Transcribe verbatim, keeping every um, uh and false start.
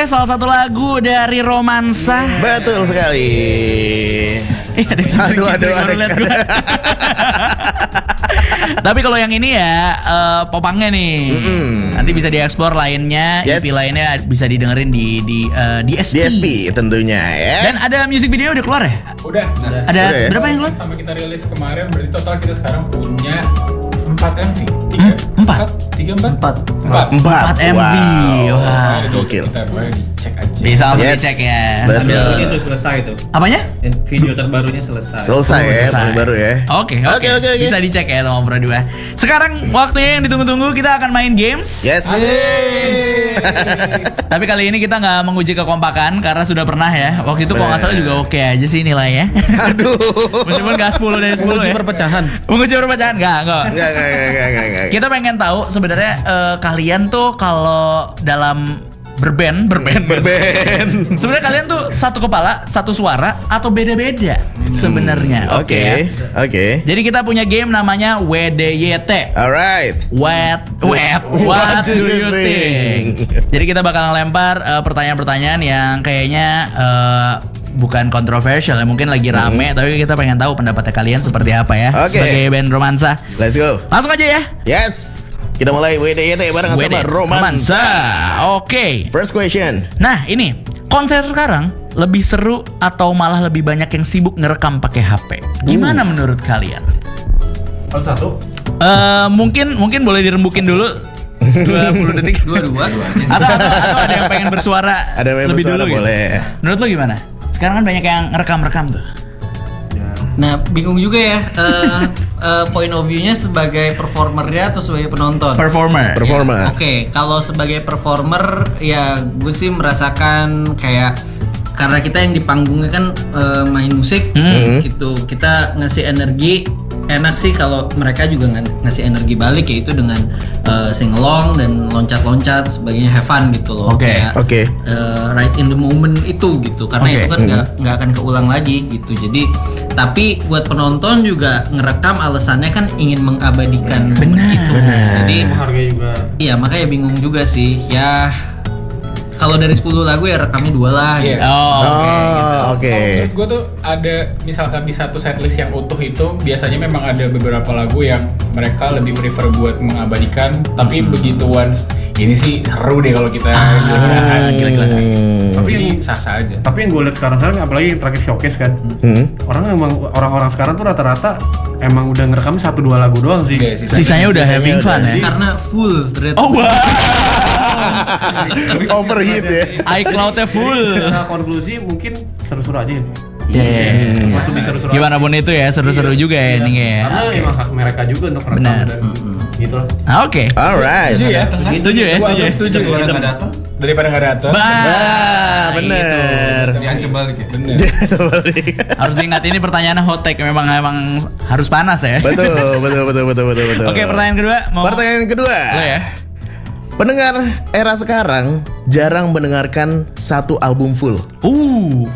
salah satu lagu dari Romansa. Betul sekali. Eh, ada Aduh, aduh, baru aduh. liat gua. Tapi kalau yang ini ya uh, popangnya nih. Mm-mm. Nanti bisa dieksplor lainnya, Yes. E P lainnya bisa didengerin di di uh, D S P. D S P tentunya ya. Dan ada music video udah keluar ya? Udah. Ada Udah ya? berapa yang keluar? Sampai kita rilis kemarin, berarti total kita sekarang punya empat M V. Tiga, Hmm, empat? tiga empat, Empat. empat. Empat. empat M V. Wow. Wah. Nah, Gokil. Kita boleh dicek aja. Bisa langsung Yes. dicek ya. Betul. Sambil Ini tuh selesai tuh. apanya? Dan video terbarunya selesai. Selesai Oh, ya, selesai. paling baru ya. Oke, oke. Oke, oke, oke. Bisa dicek ya sama Pro dua. Sekarang waktunya yang ditunggu-tunggu, kita akan main games. Yes. Tapi kali ini kita nggak menguji kekompakan karena sudah pernah ya. Waktu itu kalau nggak salah juga oke aja sih nilainya. Aduh. Meskipun nggak sepuluh dari sepuluh ya. perpecahan. Menguji perpecahan nggak, nggak. Enggak, enggak, enggak, enggak, enggak, enggak. Kita pengen tahu sebenarnya eh, kalian tuh kalau dalam berband, berband, Berband. sebenarnya kalian tuh satu kepala, satu suara atau beda-beda sebenarnya. Oke. Oke. ya. Oke. Jadi kita punya game namanya W D Y T. Alright. What, what, what do you think? Jadi kita bakal ngelempar eh, pertanyaan-pertanyaan yang kayaknya eh, bukan kontroversial ya, mungkin lagi rame, tapi kita pengen tahu pendapatnya kalian seperti apa ya Oke. sebagai band Romansa. Let's go. Langsung aja ya. Yes. Kita mulai W D Y T barengan W D, sama Romansa. Oke. First question. Nah ini konser sekarang lebih seru atau malah lebih banyak yang sibuk ngerekam pakai H P? Gimana Uh. menurut kalian? Oh, satu. Eh mungkin mungkin boleh dirembukin dulu dua puluh detik. Dua-dua. atau, atau atau ada yang pengen bersuara Ada yang lebih bersuara dulu gitu? boleh. Menurut lo gimana? Sekarang kan banyak yang ngerekam-rekam tuh. Nah, bingung juga ya eh, eh, point of view-nya sebagai performernya atau sebagai penonton. Performer. Performer. Oke, kalau sebagai performer ya gue sih merasakan kayak karena kita yang di panggungnya kan eh, main musik Hmm. gitu. Kita ngasih energi enak sih kalau mereka juga ng- ngasih energi balik yaitu dengan eh, sing-along dan loncat-loncat sebagainya have fun gitu loh. Oke, Kayak, oke. eh, right in the moment itu gitu karena Oke. itu kan nggak nggak akan keulang lagi gitu. Jadi tapi buat penonton juga ngerekam alasannya kan ingin mengabadikan momen Benar. itu. Jadi Harga juga. iya makanya bingung juga sih ya. Kalau dari sepuluh lagu ya rekamnya dua lah. Iya. gitu. Oh, oke. Oh, oke. Menurut gue tuh ada misalkan di satu setlist yang utuh itu biasanya memang ada beberapa lagu yang mereka lebih prefer buat mengabadikan, tapi begitu once ini sih seru deh kalau kita Ah, gila-gila. Tapi ini sah-sah aja. Tapi yang gue lihat sekarang-sekarang apalagi yang terakhir showcase kan, Hmm. orang emang orang-orang sekarang tuh rata-rata emang udah ngerekam satu dua lagu doang sih. Iya, sisa- Sisanya udah Sisanya having udah. fun ya. Karena full ternyata. Oh wah. Overheat ya. iCloud-nya full. Secara konklusi mungkin seru-seru aja. Iya, iya, iya. Sesuatu lebih seru-seru. Gimana pun itu ya, seru-seru Iya. juga ya Iya. endingnya ya. Karena emang hak mereka juga untuk rekam Benar. dan gitu lah. Ah, Oke. Alright. Setuju ya? Setuju ya, setuju ya. Setuju. Daripada nggak datang. Ah, Bah, bener. Diancam balik ya. Bener. Harus diingat ini pertanyaannya hot take, memang memang harus panas ya. Betul, betul, betul, betul, betul, betul. Oke, pertanyaan kedua mau Pertanyaan kedua. lo ya. Pendengar era sekarang jarang mendengarkan satu album full. Uh,